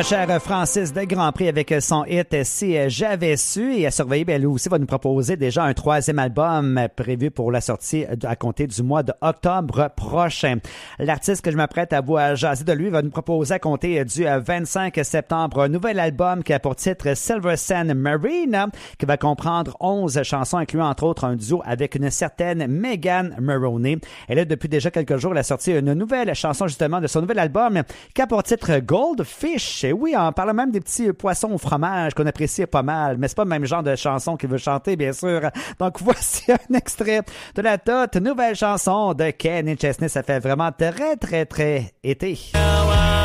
notre cher Francis de Grand Prix avec son hit Si j'avais su, et à surveiller, elle aussi va nous proposer déjà un troisième album prévu pour la sortie à compter du mois d'octobre prochain. L'artiste que je m'apprête à vous jaser de lui va nous proposer à compter du 25 septembre un nouvel album qui a pour titre Silver Sand Marina, qui va comprendre 11 chansons incluant entre autres un duo avec une certaine Megan Maroney. Elle a depuis déjà quelques jours la sortie une nouvelle chanson justement de son nouvel album qui a pour titre Goldfish. Et oui, on parle même des petits poissons au fromage qu'on apprécie pas mal, mais c'est pas le même genre de chanson qu'il veut chanter, bien sûr. Donc voici un extrait de la toute nouvelle chanson de Kenny Chesney. Ça fait vraiment très, très, très été.